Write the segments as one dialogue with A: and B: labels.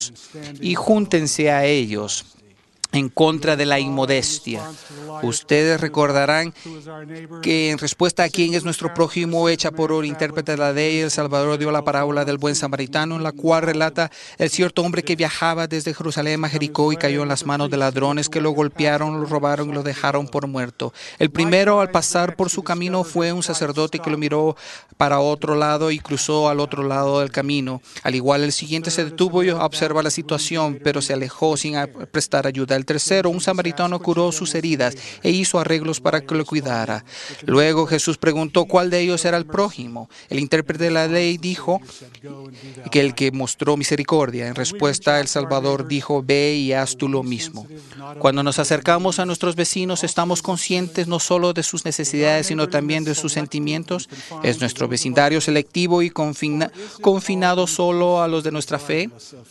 A: hermanos, y júntense a ellos en contra de la inmodestia. Ustedes recordarán que en respuesta a quién es nuestro prójimo, hecha por un intérprete de la ley, el Salvador dio la parábola del buen samaritano, en la cual relata el cierto hombre que viajaba desde Jerusalén a Jericó y cayó en las manos de ladrones que lo golpearon, lo robaron y lo dejaron por muerto. El primero, al pasar por su camino, fue un sacerdote que lo miró para otro lado y cruzó al otro lado del camino. Al igual, el siguiente se detuvo y observó la situación, pero se alejó sin prestar ayuda. El tercero, un samaritano, curó sus heridas e hizo arreglos para que lo cuidara. Luego Jesús preguntó cuál de ellos era el prójimo. El intérprete de la ley dijo que el que mostró misericordia. En respuesta, el Salvador dijo: ve y haz tú lo mismo. Cuando nos acercamos a nuestros vecinos, estamos conscientes no solo de sus necesidades, sino también de sus sentimientos. ¿Es nuestro vecindario selectivo y confinado solo a los de nuestra fe?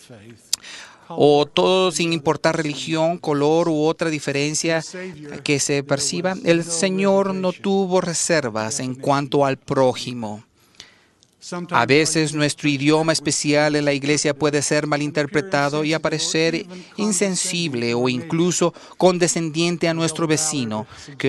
A: ¿O todo sin importar religión, color u otra diferencia que se perciba? El Señor no tuvo reservas en cuanto al prójimo. A veces nuestro idioma especial en la iglesia puede ser malinterpretado y parecer insensible o incluso condescendiente a nuestro vecino que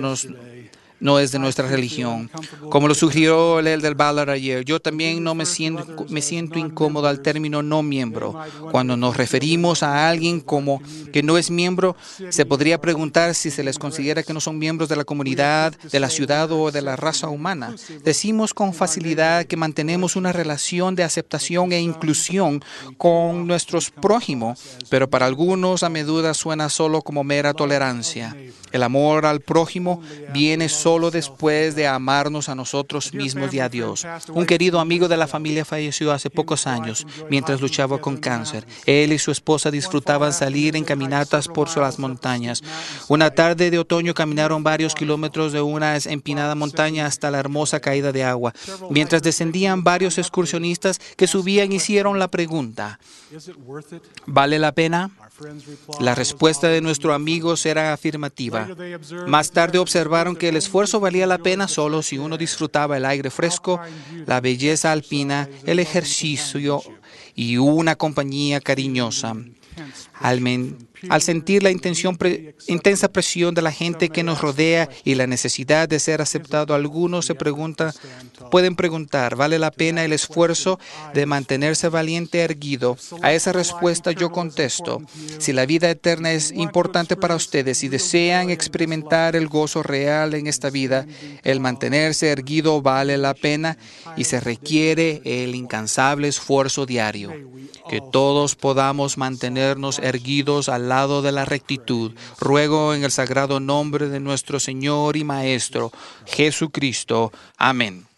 A: no es de nuestra religión. Como lo sugirió el del Ballard ayer, yo también no me siento incómodo al término no miembro. Cuando nos referimos a alguien como que no es miembro, se podría preguntar si se les considera que no son miembros de la comunidad, de la ciudad o de la raza humana. Decimos con facilidad que mantenemos una relación de aceptación e inclusión con nuestros prójimos, pero para algunos a menudo suena solo como mera tolerancia. El amor al prójimo viene solo después de amarnos a nosotros mismos y a Dios. Un querido amigo de la familia falleció hace pocos años mientras luchaba con cáncer. Él y su esposa disfrutaban salir en caminatas por las montañas. Una tarde de otoño caminaron varios kilómetros de una empinada montaña hasta la hermosa caída de agua. Mientras descendían, varios excursionistas que subían hicieron la pregunta: ¿vale la pena? La respuesta de nuestro amigo era afirmativa. Más tarde observaron que el esfuerzo valía la pena solo si uno disfrutaba el aire fresco, la belleza alpina, el ejercicio y una compañía cariñosa. Al sentir la intensa presión de la gente que nos rodea y la necesidad de ser aceptado, algunos pueden preguntar: ¿vale la pena el esfuerzo de mantenerse valiente erguido? A esa respuesta yo contesto: si la vida eterna es importante para ustedes y desean experimentar el gozo real en esta vida, el mantenerse erguido vale la pena y se requiere el incansable esfuerzo diario. Que todos podamos mantenernos erguidos al lado de la rectitud. Ruego en el sagrado nombre de nuestro Señor y Maestro, Jesucristo. Amén.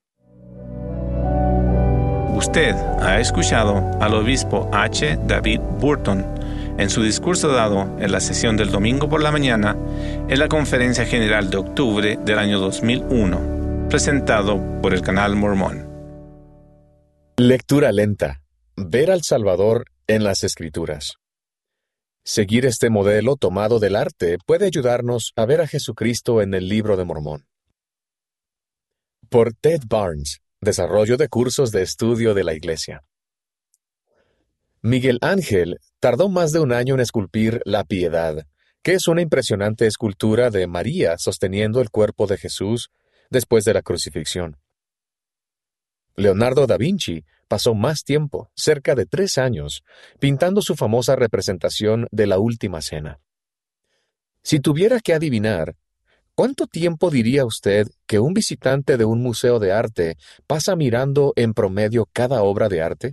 B: Usted ha escuchado al obispo H. David Burton en su discurso dado en la sesión del domingo por la mañana en la Conferencia General de octubre del año 2001, presentado por el Canal Mormón.
C: Lectura lenta. Ver al Salvador en las Escrituras. Seguir este modelo tomado del arte puede ayudarnos a ver a Jesucristo en el Libro de Mormón. Por Ted Barnes, Desarrollo de Cursos de Estudio de la Iglesia. Miguel Ángel tardó más de un año en esculpir La Piedad, que es una impresionante escultura de María sosteniendo el cuerpo de Jesús después de la crucifixión. Leonardo da Vinci pasó más tiempo, cerca de 3 años, pintando su famosa representación de la Última Cena. Si tuviera que adivinar, ¿cuánto tiempo diría usted que un visitante de un museo de arte pasa mirando en promedio cada obra de arte?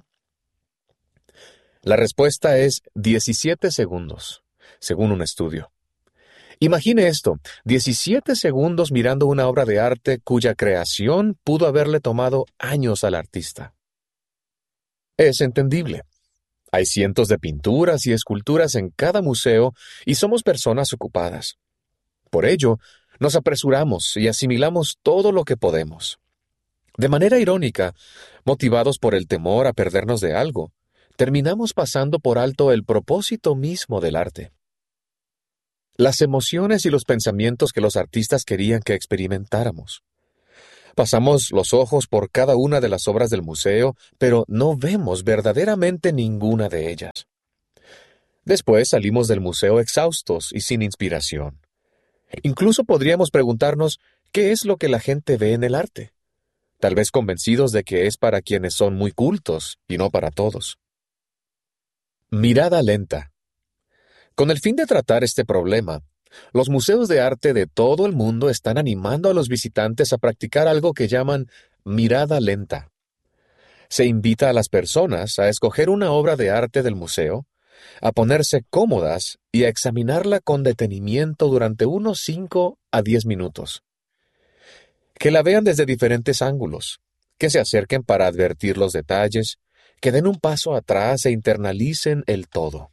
C: La respuesta es 17 segundos, según un estudio. Imagine esto, 17 segundos mirando una obra de arte cuya creación pudo haberle tomado años al artista. Es entendible. Hay cientos de pinturas y esculturas en cada museo y somos personas ocupadas. Por ello, nos apresuramos y asimilamos todo lo que podemos. De manera irónica, motivados por el temor a perdernos de algo, terminamos pasando por alto el propósito mismo del arte. Las emociones y los pensamientos que los artistas querían que experimentáramos. Pasamos los ojos por cada una de las obras del museo, pero no vemos verdaderamente ninguna de ellas. Después salimos del museo exhaustos y sin inspiración. Incluso podríamos preguntarnos qué es lo que la gente ve en el arte, tal vez convencidos de que es para quienes son muy cultos y no para todos. Mirada lenta. Con el fin de tratar este problema, los museos de arte de todo el mundo están animando a los visitantes a practicar algo que llaman mirada lenta. Se invita a las personas a escoger una obra de arte del museo, a ponerse cómodas y a examinarla con detenimiento durante unos 5 a 10 minutos. Que la vean desde diferentes ángulos, que se acerquen para advertir los detalles, que den un paso atrás e internalicen el todo.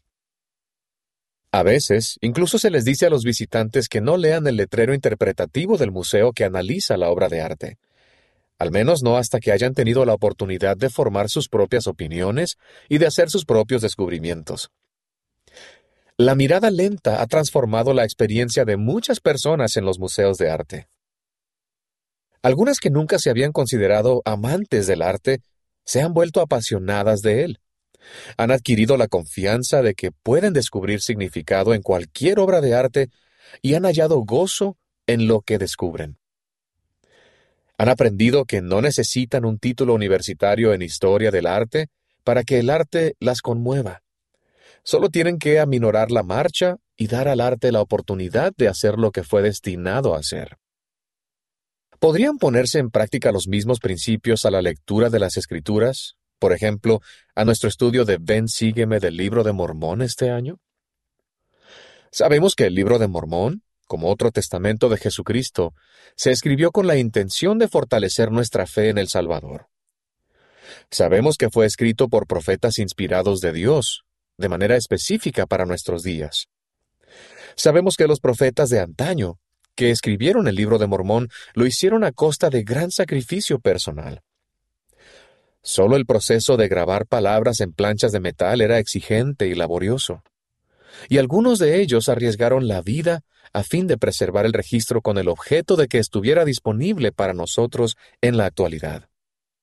C: A veces, incluso se les dice a los visitantes que no lean el letrero interpretativo del museo que analiza la obra de arte, al menos no hasta que hayan tenido la oportunidad de formar sus propias opiniones y de hacer sus propios descubrimientos. La mirada lenta ha transformado la experiencia de muchas personas en los museos de arte. Algunas que nunca se habían considerado amantes del arte se han vuelto apasionadas de él. Han adquirido la confianza de que pueden descubrir significado en cualquier obra de arte y han hallado gozo en lo que descubren. Han aprendido que no necesitan un título universitario en historia del arte para que el arte las conmueva. Solo tienen que aminorar la marcha y dar al arte la oportunidad de hacer lo que fue destinado a hacer. ¿Podrían ponerse en práctica los mismos principios a la lectura de las Escrituras? Por ejemplo, a nuestro estudio de Ven, sígueme del Libro de Mormón este año. Sabemos que el Libro de Mormón, como otro testamento de Jesucristo, se escribió con la intención de fortalecer nuestra fe en el Salvador. Sabemos que fue escrito por profetas inspirados de Dios, de manera específica para nuestros días. Sabemos que los profetas de antaño, que escribieron el Libro de Mormón, lo hicieron a costa de gran sacrificio personal. Solo el proceso de grabar palabras en planchas de metal era exigente y laborioso, y algunos de ellos arriesgaron la vida a fin de preservar el registro con el objeto de que estuviera disponible para nosotros en la actualidad.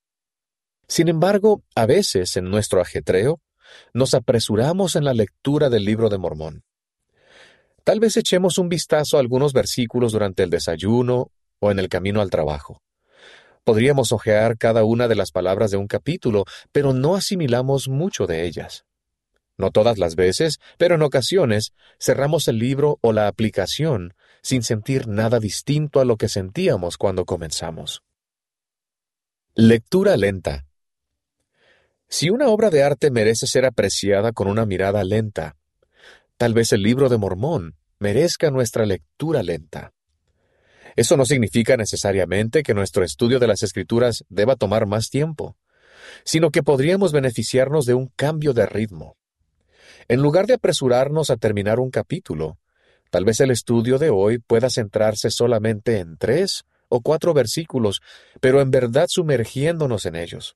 C: Sin embargo, a veces en nuestro ajetreo, nos apresuramos en la lectura del Libro de Mormón. Tal vez echemos un vistazo a algunos versículos durante el desayuno o en el camino al trabajo. Podríamos hojear cada una de las palabras de un capítulo, pero no asimilamos mucho de ellas. No todas las veces, pero en ocasiones, cerramos el libro o la aplicación sin sentir nada distinto a lo que sentíamos cuando comenzamos. Lectura lenta. Si una obra de arte merece ser apreciada con una mirada lenta, tal vez el Libro de Mormón merezca nuestra lectura lenta. Eso no significa necesariamente que nuestro estudio de las Escrituras deba tomar más tiempo, sino que podríamos beneficiarnos de un cambio de ritmo. En lugar de apresurarnos a terminar un capítulo, tal vez el estudio de hoy pueda centrarse solamente en 3 o 4 versículos, pero en verdad sumergiéndonos en ellos.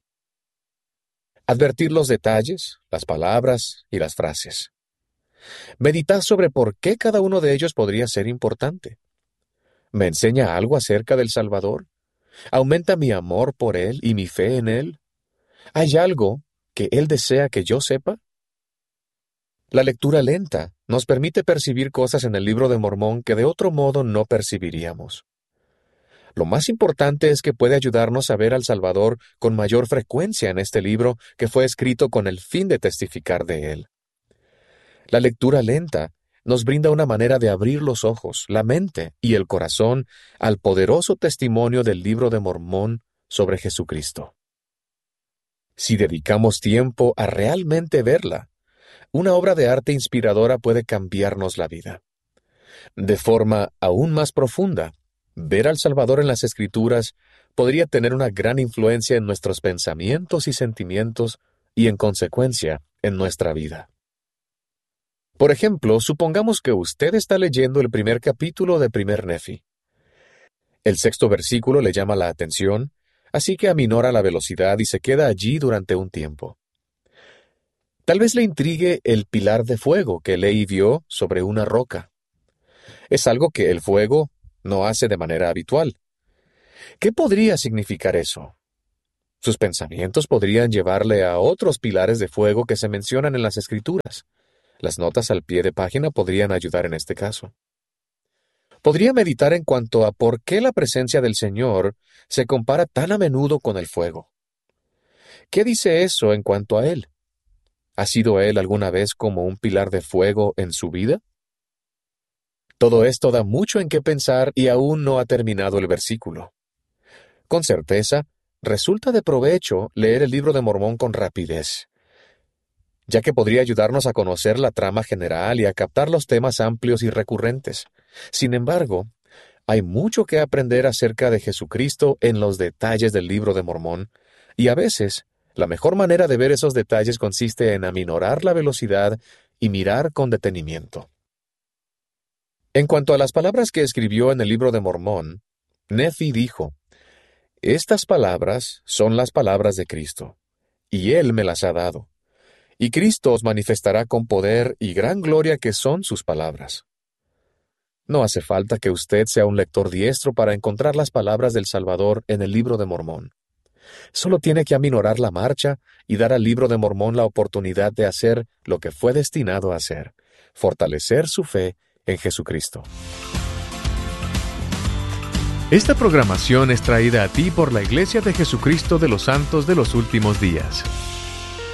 C: Advertir los detalles, las palabras y las frases. Meditar sobre por qué cada uno de ellos podría ser importante. ¿Me enseña algo acerca del Salvador? ¿Aumenta mi amor por Él y mi fe en Él? ¿Hay algo que Él desea que yo sepa? La lectura lenta nos permite percibir cosas en el Libro de Mormón que de otro modo no percibiríamos. Lo más importante es que puede ayudarnos a ver al Salvador con mayor frecuencia en este libro que fue escrito con el fin de testificar de Él. La lectura lenta nos brinda una manera de abrir los ojos, la mente y el corazón al poderoso testimonio del Libro de Mormón sobre Jesucristo. Si dedicamos tiempo a realmente verla, una obra de arte inspiradora puede cambiarnos la vida. De forma aún más profunda, ver al Salvador en las Escrituras podría tener una gran influencia en nuestros pensamientos y sentimientos y, en consecuencia, en nuestra vida. Por ejemplo, supongamos que usted está leyendo el primer capítulo de Primer Nefi. El 6º versículo le llama la atención, así que aminora la velocidad y se queda allí durante un tiempo. Tal vez le intrigue el pilar de fuego que Lehi vio sobre una roca. Es algo que el fuego no hace de manera habitual. ¿Qué podría significar eso? Sus pensamientos podrían llevarle a otros pilares de fuego que se mencionan en las Escrituras. Las notas al pie de página podrían ayudar en este caso. Podría meditar en cuanto a por qué la presencia del Señor se compara tan a menudo con el fuego. ¿Qué dice eso en cuanto a Él? ¿Ha sido Él alguna vez como un pilar de fuego en su vida? Todo esto da mucho en qué pensar y aún no ha terminado el versículo. Con certeza, resulta de provecho leer el Libro de Mormón con rapidez, ya que podría ayudarnos a conocer la trama general y a captar los temas amplios y recurrentes. Sin embargo, hay mucho que aprender acerca de Jesucristo en los detalles del Libro de Mormón, y a veces, la mejor manera de ver esos detalles consiste en aminorar la velocidad y mirar con detenimiento. En cuanto a las palabras que escribió en el Libro de Mormón, Nephi dijo: «Estas palabras son las palabras de Cristo, y Él me las ha dado. Y Cristo os manifestará con poder y gran gloria que son sus palabras». No hace falta que usted sea un lector diestro para encontrar las palabras del Salvador en el Libro de Mormón. Solo tiene que aminorar la marcha y dar al Libro de Mormón la oportunidad de hacer lo que fue destinado a hacer: fortalecer su fe en Jesucristo.
D: Esta programación es traída a ti por la Iglesia de Jesucristo de los Santos de los Últimos Días.